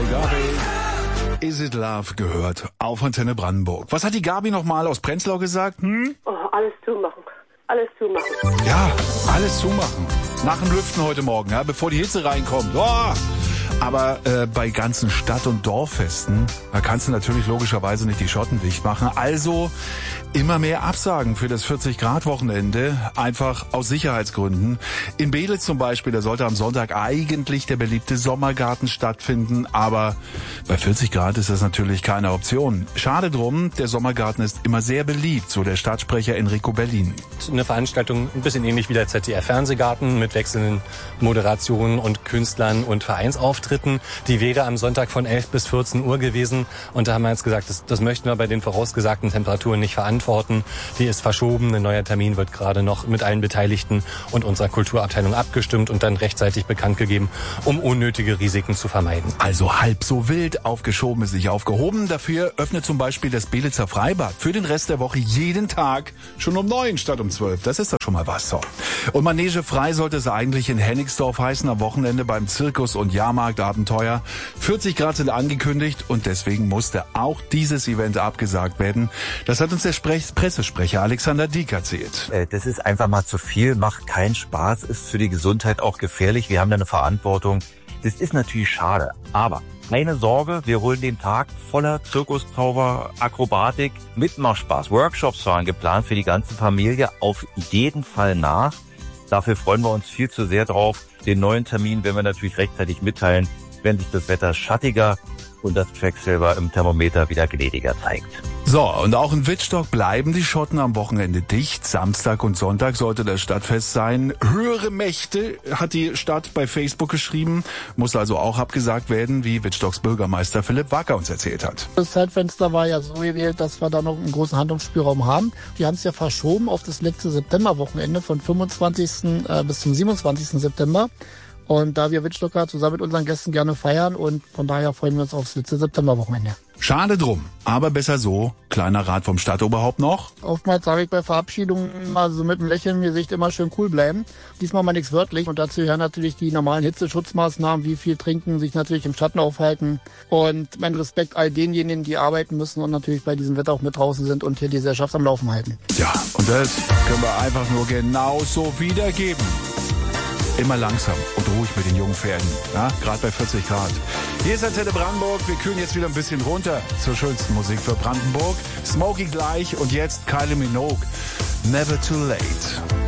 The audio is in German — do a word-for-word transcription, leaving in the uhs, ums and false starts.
bei Gabi. Is It Love gehört auf Antenne Brandenburg. Was hat die Gabi nochmal aus Prenzlau gesagt? Hm? Oh, alles zumachen. Alles zumachen. Ja, alles zumachen. Nach dem Lüften heute Morgen, ja, bevor die Hitze reinkommt. Oh! Aber äh, bei ganzen Stadt- und Dorffesten, da kannst du natürlich logischerweise nicht die Schotten dicht machen. Also immer mehr Absagen für das vierzig-Grad-Wochenende, einfach aus Sicherheitsgründen. In Beelitz zum Beispiel, da sollte am Sonntag eigentlich der beliebte Sommergarten stattfinden, aber bei vierzig Grad ist das natürlich keine Option. Schade drum, der Sommergarten ist immer sehr beliebt, so der Stadtsprecher Enrico Berlin. Eine Veranstaltung ein bisschen ähnlich wie der Z D F-Fernsehgarten mit wechselnden Moderationen und Künstlern und Vereinsauftritten. Die wäre am Sonntag von elf bis vierzehn Uhr gewesen. Und da haben wir jetzt gesagt, das, das möchten wir bei den vorausgesagten Temperaturen nicht verantworten. Die ist verschoben. Ein neuer Termin wird gerade noch mit allen Beteiligten und unserer Kulturabteilung abgestimmt und dann rechtzeitig bekannt gegeben, um unnötige Risiken zu vermeiden. Also halb so wild, aufgeschoben ist sich aufgehoben. Dafür öffnet zum Beispiel das Beelitzer Freibad für den Rest der Woche jeden Tag schon um neun statt um zwölf. Das ist doch schon mal was. So. Und Manege frei sollte es eigentlich in Hennigsdorf heißen, am Wochenende beim Zirkus- und Jahrmarktabenteuer. vierzig Grad sind angekündigt und deswegen musste auch dieses Event abgesagt werden. Das hat uns der Sprech- Pressesprecher Alexander Dieck erzählt. Das ist einfach mal zu viel, macht keinen Spaß, ist für die Gesundheit auch gefährlich. Wir haben da eine Verantwortung. Das ist natürlich schade, aber keine Sorge, wir holen den Tag voller Zirkuszauber, Akrobatik, Mitmachspaß. Workshops waren geplant für die ganze Familie auf jeden Fall nach. Dafür freuen wir uns viel zu sehr drauf. Den neuen Termin werden wir natürlich rechtzeitig mitteilen, wenn sich das Wetter schattiger und das Quecksilber im Thermometer wieder gnädiger zeigt. So, und auch in Wittstock bleiben die Schotten am Wochenende dicht. Samstag und Sonntag sollte das Stadtfest sein. Höhere Mächte, hat die Stadt bei Facebook geschrieben. Muss also auch abgesagt werden, wie Wittstocks Bürgermeister Philipp Wacker uns erzählt hat. Das Zeitfenster war ja so gewählt, dass wir da noch einen großen Handlungsspielraum haben. Die haben es ja verschoben auf das letzte Septemberwochenende von fünfundzwanzigsten bis zum siebenundzwanzigsten September. Und da wir Wittstocker zusammen mit unseren Gästen gerne feiern und von daher freuen wir uns aufs letzte Septemberwochenende. Schade drum, aber besser so. Kleiner Rat vom Stadtoberhaupt noch. Oftmals sage ich bei Verabschiedungen immer so mit einem Lächeln im Gesicht immer schön cool bleiben. Diesmal mal nichts wörtlich und dazu gehören natürlich die normalen Hitzeschutzmaßnahmen, wie viel trinken, sich natürlich im Schatten aufhalten und mein Respekt all denjenigen, die arbeiten müssen und natürlich bei diesem Wetter auch mit draußen sind und hier die Gesellschaft am Laufen halten. Ja, und das können wir einfach nur genauso wiedergeben. Immer langsam und ruhig mit den jungen Pferden, ja, gerade bei vierzig Grad. Hier ist Antenne Brandenburg, wir kühlen jetzt wieder ein bisschen runter zur schönsten Musik für Brandenburg. Smokey gleich und jetzt Kylie Minogue, Never Too Late.